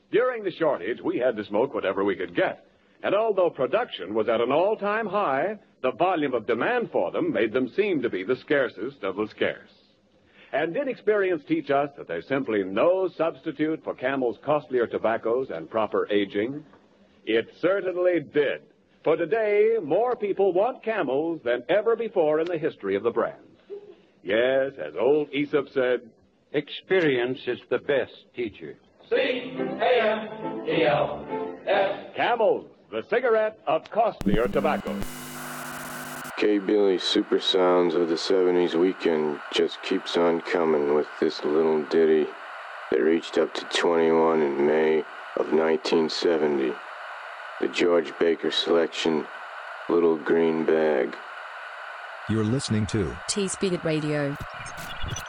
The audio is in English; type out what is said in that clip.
During the shortage, we had to smoke whatever we could get. And although production was at an all-time high, the volume of demand for them made them seem to be the scarcest of the scarce. And did experience teach us that there's simply no substitute for Camel's costlier tobaccos and proper aging? It certainly did. For today, more people want Camels than ever before in the history of the brand. Yes, as old Aesop said, experience is the best teacher. C-A-M-E-L-S. Camels, the cigarette of costlier tobacco. K-Billy's Super Sounds of the 70s weekend just keeps on coming with this little ditty that reached up to 21 in May of 1970. The George Baker selection, Little Green Bag. You're listening to T-Spirit Radio.